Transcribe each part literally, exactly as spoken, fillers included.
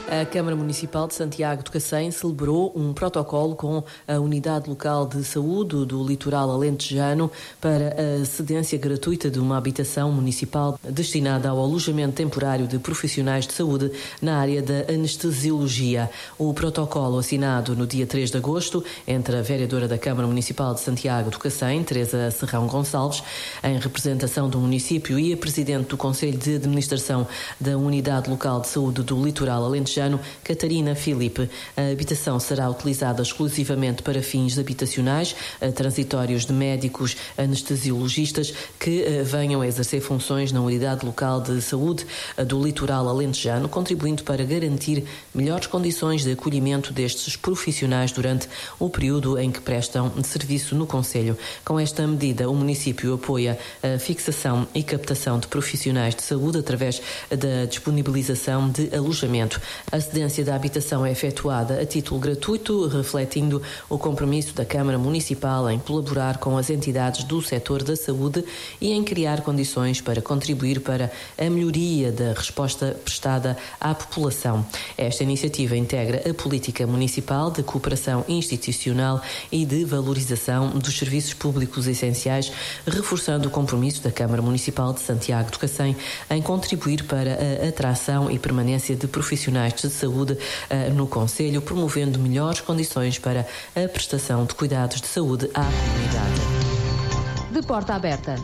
A Câmara Municipal de Santiago de Cacém celebrou um protocolo com a Unidade Local de Saúde do Litoral Alentejano para a cedência gratuita de uma habitação municipal destinada ao alojamento temporário de profissionais de saúde na área da anestesiologia. O protocolo assinado no dia três de agosto entre a vereadora da Câmara Municipal de Santiago de Cacém, Teresa Serrão Gonçalves, em representação do município, e a Presidente do Conselho de Administração da Unidade Local de Saúde do Litoral Alentejano, Catarina Filipe. A habitação será utilizada exclusivamente para fins habitacionais, transitórios de médicos anestesiologistas que venham a exercer funções na Unidade Local de Saúde do Litoral Alentejano, contribuindo para garantir melhores condições de acolhimento destes profissionais durante o período em que prestam serviço no concelho. Com esta medida, o município apoia a fixação e captação de profissionais de saúde através da disponibilização de alojamento. A cedência da habitação é efetuada a título gratuito, refletindo o compromisso da Câmara Municipal em colaborar com as entidades do setor da saúde e em criar condições para contribuir para a melhoria da resposta prestada à população. Esta iniciativa integra a política municipal de cooperação institucional e de valorização dos serviços públicos essenciais, reforçando o compromisso da Câmara Municipal de Santiago de Cacém em contribuir para a atração e permanência de profissionais de saúde uh, no concelho, promovendo melhores condições para a prestação de cuidados de saúde à comunidade. De porta aberta.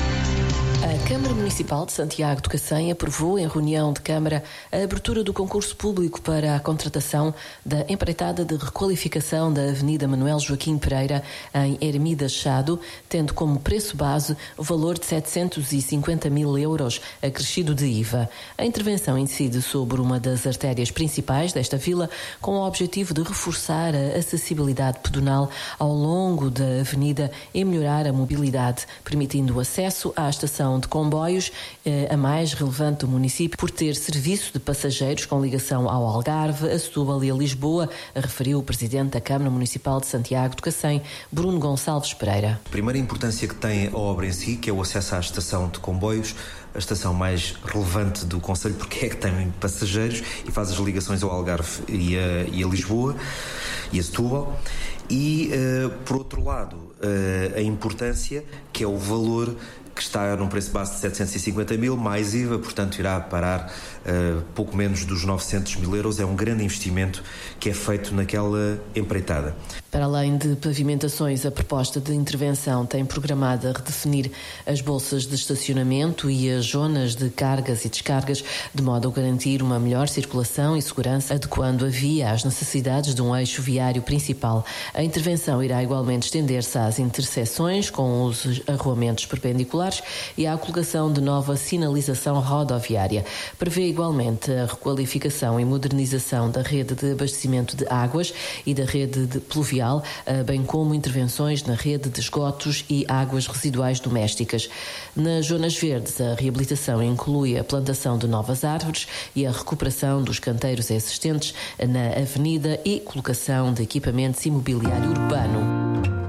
A Câmara Municipal de Santiago de Cacém aprovou em reunião de Câmara a abertura do concurso público para a contratação da empreitada de requalificação da Avenida Manuel Joaquim Pereira em Ermida Chado, tendo como preço base o valor de setecentos e cinquenta mil euros, acrescido de I V A. A intervenção incide sobre uma das artérias principais desta vila, com o objetivo de reforçar a acessibilidade pedonal ao longo da avenida e melhorar a mobilidade, permitindo o acesso à estação de comboios, a mais relevante do município por ter serviço de passageiros com ligação ao Algarve, a Setúbal e a Lisboa, referiu o Presidente da Câmara Municipal de Santiago de Cacém, Bruno Gonçalves Pereira. A primeira importância que tem a obra em si, que é o acesso à estação de comboios, a estação mais relevante do concelho, porque é que tem passageiros e faz as ligações ao Algarve e a, e a Lisboa e a Setúbal. E, uh, por outro lado, uh, a importância, que é o valor que está num preço base de setecentos e cinquenta mil, mais I V A, portanto irá parar uh, pouco menos dos novecentos mil euros. É um grande investimento que é feito naquela empreitada. Para além de pavimentações, a proposta de intervenção tem programada redefinir as bolsas de estacionamento e as zonas de cargas e descargas, de modo a garantir uma melhor circulação e segurança, adequando a via às necessidades de um eixo viário principal. A intervenção irá igualmente estender-se às interseções com os arruamentos perpendiculares e à colocação de nova sinalização rodoviária. Prevê igualmente a requalificação e modernização da rede de abastecimento de águas e da rede de pluvial, bem como intervenções na rede de esgotos e águas residuais domésticas. Nas zonas verdes, a reabilitação inclui a plantação de novas árvores e a recuperação dos canteiros existentes na avenida e colocação de equipamentos imobiliário urbano.